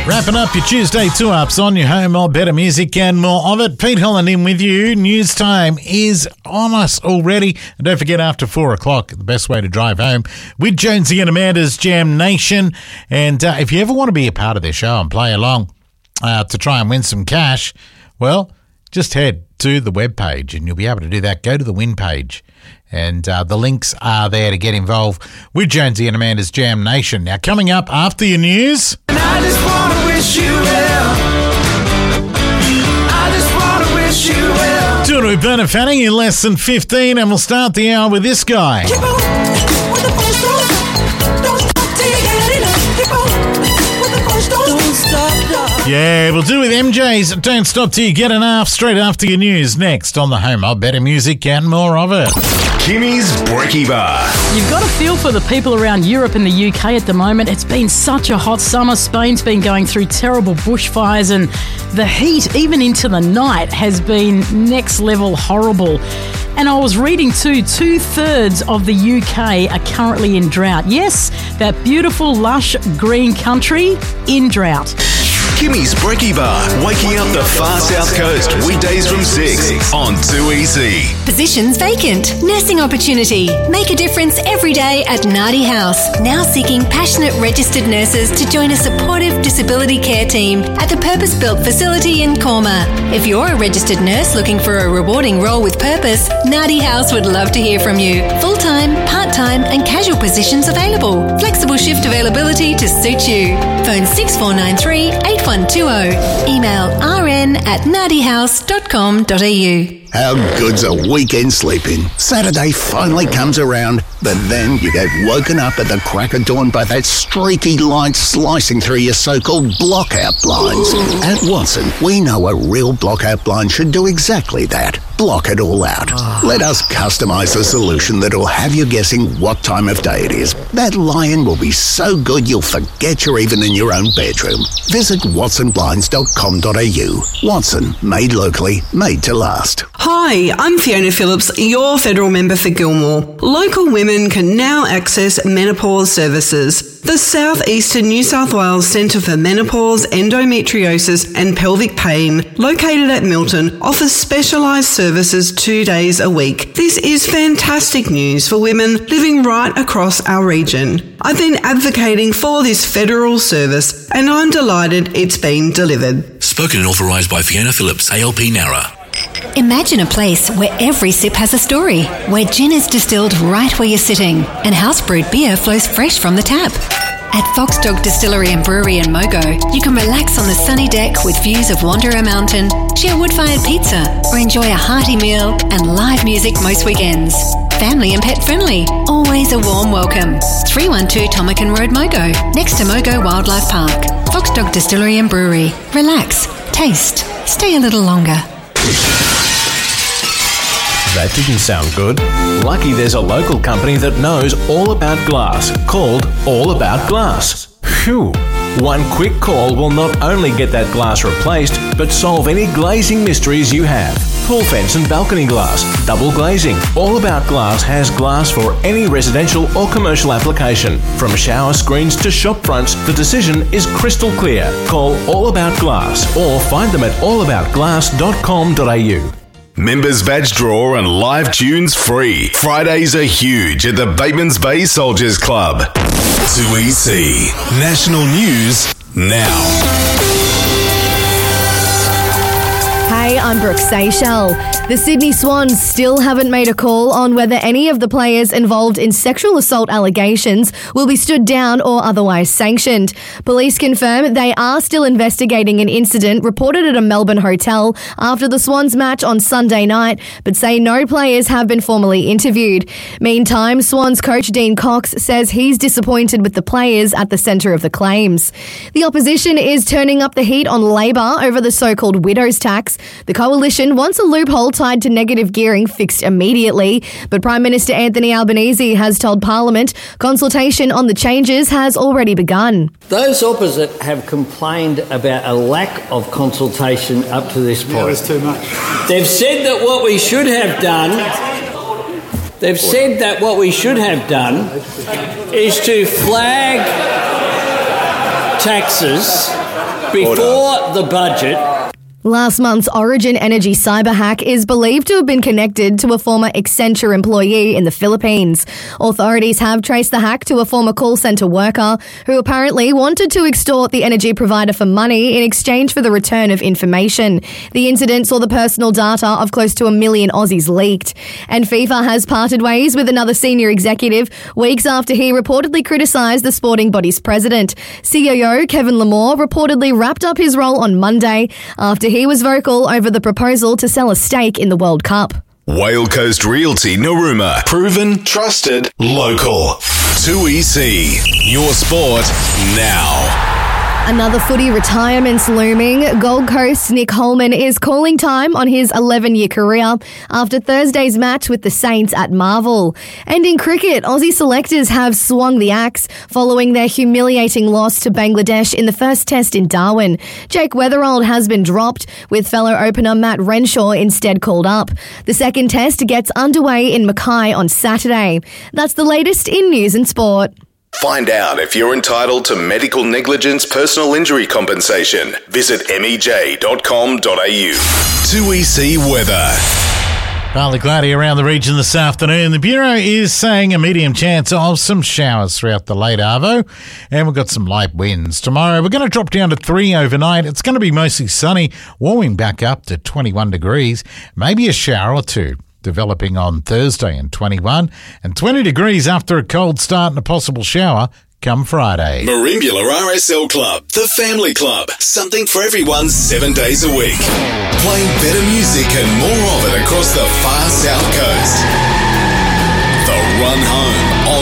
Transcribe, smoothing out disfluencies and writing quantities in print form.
Wrapping up your Tuesday 2-ups on your home of better music and more of it. Pete Holland in with you. News time is on us already. And don't forget, after 4 o'clock, the best way to drive home with Jonesy and Amanda's Jam Nation. And if you ever want to be a part of their show and play along to try and win some cash, well, just head to the webpage and you'll be able to do that. Go to the win page. And the links are there to get involved with Jonesy and Amanda's Jam Nation. Now, coming up after your news... I just want to wish you well. I just want to wish you well. Doing it with Bernard Fanning in less than 15, and we'll start the hour with this guy. Keep on with the push, don't stop till you get enough. Keep on with the push, don't stop. Yeah, we'll do with MJ's Don't Stop Till You Get Enough straight after your news. Next on the home of better music and more of it. Kimmy's Brekkie Bar. You've got a feel for the people around Europe and the UK at the moment. It's been such a hot summer. Spain's been going through terrible bushfires and the heat, even into the night, has been next level horrible. And I was reading too, 2/3 of the UK are currently in drought. Yes, that beautiful, lush, green country in drought. Kimmy's Brekkie Bar, waking up the far south coast, weekdays from 6 on 2EC. Positions vacant. Nursing opportunity. Make a difference every day at Nardi House. Now seeking passionate registered nurses to join a supportive disability care team at the purpose-built facility in Corma. If you're a registered nurse looking for a rewarding role with purpose, Nardi House would love to hear from you. Full-time, part-time and casual positions available. Flexible shift availability to suit you. Phone 6493 8120. Email rn@nardihouse.com.au. How good's a weekend sleeping? Saturday finally comes around, but then you get woken up at the crack of dawn by that streaky light slicing through your so-called blockout blinds. At Watson, we know a real blockout blind should do exactly that. Block it all out. Let us customise a solution that'll have you guessing what time of day it is. That lie-in will be so good you'll forget you're even in your own bedroom. Visit watsonblinds.com.au. Watson, made locally, made to last. Hi, I'm Fiona Phillips, your federal member for Gilmore. Local women can now access menopause services. The South Eastern New South Wales Centre for Menopause, Endometriosis and Pelvic Pain, located at Milton, offers specialised services 2 days a week. This is fantastic news for women living right across our region. I've been advocating for this federal service and I'm delighted it's been delivered. Spoken and authorised by Fiona Phillips, ALP Nara. Imagine a place where every sip has a story, where gin is distilled right where you're sitting and house-brewed beer flows fresh from the tap. At Fox Dog Distillery and Brewery in Mogo, you can relax on the sunny deck with views of Wanderer Mountain, share wood-fired pizza, or enjoy a hearty meal and live music most weekends. Family and pet friendly, always a warm welcome. 312 Tomakan Road, Mogo, next to Mogo Wildlife Park. Fox Dog Distillery and Brewery. Relax, taste, stay a little longer. That didn't sound good. Lucky there's a local company that knows all about glass, called All About Glass. Phew. One quick call will not only get that glass replaced, but solve any glazing mysteries you have. Pool fence and balcony glass, double glazing. All About Glass has glass for any residential or commercial application. From shower screens to shop fronts, the decision is crystal clear. Call All About Glass or find them at allaboutglass.com.au. Members badge draw and live tunes free. Fridays are huge at the Batemans Bay Soldiers Club. 2EC. National News now. Hey, I'm Brooke Seychelles. The Sydney Swans still haven't made a call on whether any of the players involved in sexual assault allegations will be stood down or otherwise sanctioned. Police confirm they are still investigating an incident reported at a Melbourne hotel after the Swans match on Sunday night, but say no players have been formally interviewed. Meantime, Swans coach Dean Cox says he's disappointed with the players at the centre of the claims. The opposition is turning up the heat on Labor over the so-called widow's tax. The coalition wants a loophole tied to negative gearing fixed immediately, but Prime Minister Anthony Albanese has told Parliament consultation on the changes has already begun. Those opposite have complained about a lack of consultation up to this point. There's too much. They've said that what we should have done is to flag taxes before the budget. Last month's Origin Energy cyber hack is believed to have been connected to a former Accenture employee in the Philippines. Authorities have traced the hack to a former call centre worker who apparently wanted to extort the energy provider for money in exchange for the return of information. The incident saw the personal data of close to 1 million Aussies leaked. And FIFA has parted ways with another senior executive weeks after he reportedly criticised the sporting body's president. COO Kevin Lamore reportedly wrapped up his role on Monday after he was vocal over the proposal to sell a stake in the World Cup. Whale Coast Realty Narooma. Proven, trusted, local. 2EC. Your sport now. Another footy retirement's looming. Gold Coast's Nick Holman is calling time on his 11-year career after Thursday's match with the Saints at Marvel. And in cricket, Aussie selectors have swung the axe following their humiliating loss to Bangladesh in the first test in Darwin. Jake Weatherald has been dropped, with fellow opener Matt Renshaw instead called up. The second test gets underway in Mackay on Saturday. That's the latest in news and sport. Find out if you're entitled to medical negligence personal injury compensation. Visit mej.com.au. 2EC weather. Partly cloudy around the region this afternoon. The Bureau is saying a medium chance of some showers throughout the late arvo, and we've got some light winds. Tomorrow we're going to drop down to 3 overnight. It's going to be mostly sunny, warming back up to 21 degrees, maybe a shower or two. Developing on Thursday in 21 and 20 degrees after a cold start and a possible shower come Friday. Marimbula RSL Club, the family club. Something for everyone 7 days a week. Playing better music and more of it across the far south coast. The Run Home on